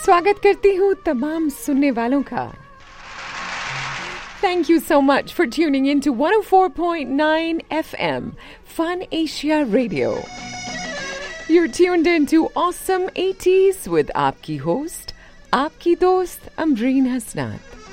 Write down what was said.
स्वागत करती हूँ तमाम सुनने वालों का। Thank you so much for tuning in to 104.9 FM Fun Asia Radio. You're tuned in to Awesome 80s with आपकी host, आपकी दोस्त अमरीन हसनात।